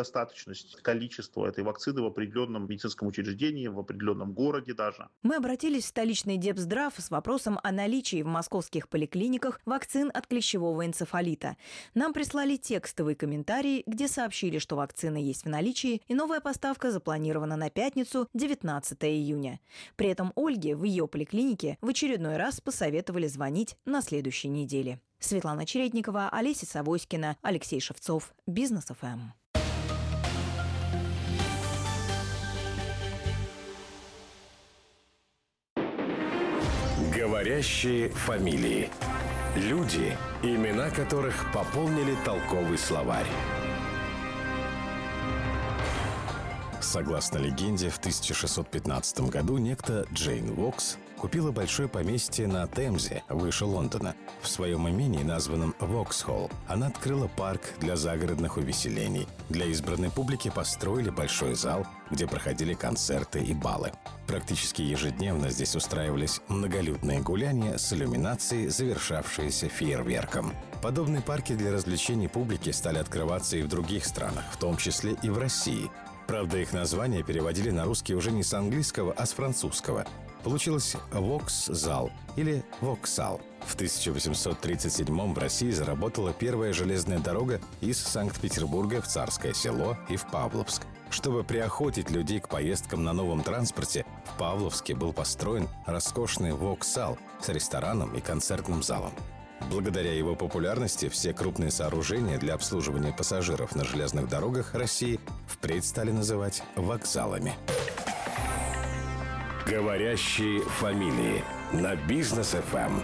достаточность количества этой вакцины в определенном медицинском учреждении, в определенном городе даже. Мы обратились в столичный Депздрав с вопросом о наличии в московских поликлиниках вакцин от клещевого энцефалита. Нам прислали текстовый комментарий, где сообщили, что вакцина есть в наличии, и новая поставка запланирована на пятницу, девятнадцатого июня. При этом Ольге в ее поликлинике в очередной раз посоветовали звонить на следующей неделе. Светлана Чередникова, Олеся Савоськина, Алексей Шевцов. Бизнес-ФМ. Говорящие фамилии. Люди, имена которых пополнили толковый словарь. Согласно легенде, в тысяча шестьсот пятнадцатом году некто Джейн Вокс купила большое поместье на Темзе, выше Лондона. В своем имении, названном Воксхолл, она открыла парк для загородных увеселений. Для избранной публики построили большой зал, где проходили концерты и балы. Практически ежедневно здесь устраивались многолюдные гуляния с иллюминацией, завершавшиеся фейерверком. Подобные парки для развлечений публики стали открываться и в других странах, в том числе и в России. Правда, их названия переводили на русский уже не с английского, а с французского. Получилось «Вокс-зал» или «Воксал». В тысяча восемьсот тридцать седьмом в России заработала первая железная дорога из Санкт-Петербурга в Царское Село и в Павловск. Чтобы приохотить людей к поездкам на новом транспорте, в Павловске был построен роскошный «Воксал» с рестораном и концертным залом. Благодаря его популярности все крупные сооружения для обслуживания пассажиров на железных дорогах России впредь стали называть вокзалами. Говорящие фамилии на Бизнес-ФМ.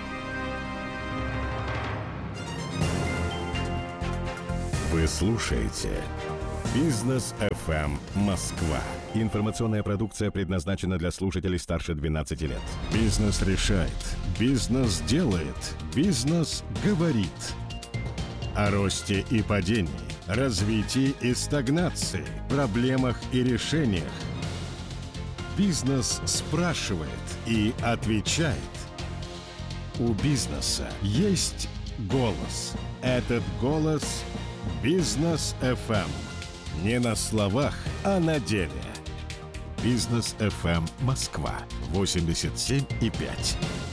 Вы слушаете Бизнес-эф эм Москва. Информационная продукция предназначена для слушателей старше двенадцати лет. Бизнес решает. Бизнес делает. Бизнес говорит. О росте и падении, развитии и стагнации, проблемах и решениях. Бизнес спрашивает и отвечает. У бизнеса есть голос. Этот голос – Бизнес-эф эм. Не на словах, а на деле. Бизнес-эф эм Москва восемьдесят семь и пять.